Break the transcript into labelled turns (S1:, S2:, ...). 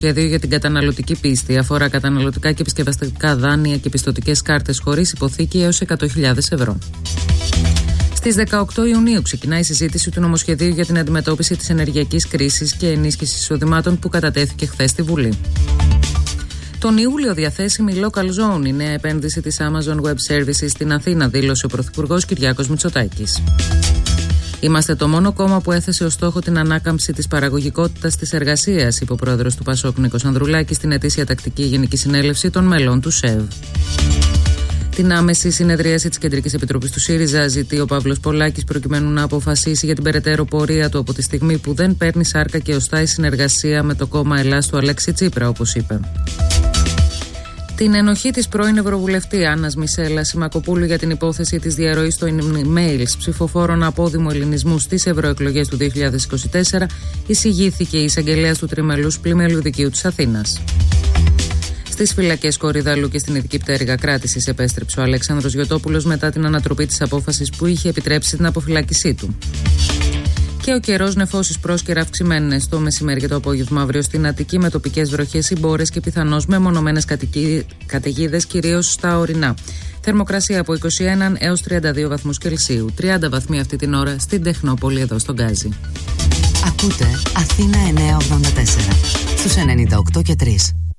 S1: Σχέδιο για την καταναλωτική πίστη αφορά καταναλωτικά και επισκευαστικά δάνεια και πιστωτικές κάρτες χωρίς υποθήκη έως 100.000 ευρώ. Στις 18 Ιουνίου ξεκινάει η συζήτηση του νομοσχεδίου για την αντιμετώπιση της ενεργειακής κρίσης και ενίσχυση εισοδημάτων που κατατέθηκε χθες στη Βουλή. Τον Ιούλιο διαθέσιμη Local Zone, η νέα επένδυση της Amazon Web Services στην Αθήνα, δήλωσε ο Πρωθυπουργός Κυριάκος Μητσοτάκης. Είμαστε το μόνο κόμμα που έθεσε ως στόχο την ανάκαμψη της παραγωγικότητας της εργασίας, είπε ο πρόεδρος του Πασόκ Νίκος Ανδρουλάκης στην ετήσια τακτική Γενική Συνέλευση των μελών του ΣΕΒ. Την άμεση συνεδρίαση της Κεντρικής Επιτροπής του ΣΥΡΙΖΑ ζητεί ο Παύλος Πολάκης προκειμένου να αποφασίσει για την περαιτέρω πορεία του από τη στιγμή που δεν παίρνει σάρκα και οστά η συνεργασία με το κόμμα Ελλάς του Αλέξη Τσίπρα, όπως είπε. Την ενοχή της πρώην Ευρωβουλευτή Άννας Μισέλα Σιμακοπούλου για την υπόθεση της διαρροής των emails ψηφοφόρων απόδημου ελληνισμού στις ευρωεκλογές του 2024 εισηγήθηκε η εισαγγελέας του Τριμελούς Πλημελιού Δικαίου της Αθήνας. Στις φυλακές Κορυδαλού και στην ειδική πτέρυγα κράτησης επέστρεψε ο Αλέξανδρος Γιωτόπουλος μετά την ανατροπή της απόφασης που είχε επιτρέψει την αποφυλάκησή του. Και ο καιρός, νεφώσεις πρόσκαιρα αυξημένες το μεσημέρι και το απόγευμα αύριο στην Αττική με τοπικές βροχές ή μπόρες και πιθανώς μεμονωμένες καταιγίδες κυρίως στα ορεινά. Θερμοκρασία από 21 έως 32 βαθμούς Κελσίου. 30 βαθμοί αυτή την ώρα στην Τεχνόπολη εδώ στον Γκάζι.
S2: Ακούτε Αθήνα 984 στους 98 και 3.